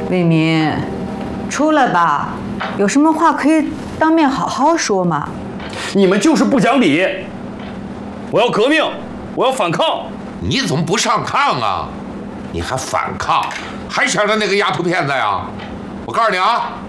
魏民，出来吧，有什么话可以当面好好说嘛。 你们就是不讲理！我要革命，我要反抗！ 你怎么不上炕啊？你还反抗，还想着那个丫头片子呀？我告诉你啊！